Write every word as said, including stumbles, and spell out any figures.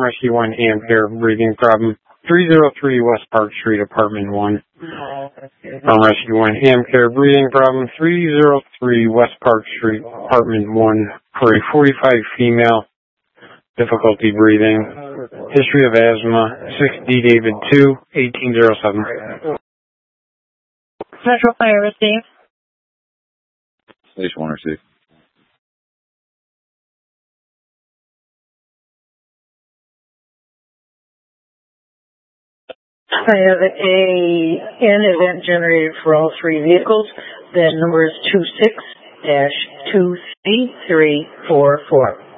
Rescue one, Ampere, breathing problem. three oh three West Park Street, Apartment one. Farm Rescue one, Ampere, breathing problem. three oh three West Park Street, Apartment one, for a forty-five female, difficulty breathing, history of asthma, six D David two, eighteen oh seven. Central Fire receive. Station one receive. I have a an event generated for all three vehicles. The number is two six dash two three three four four.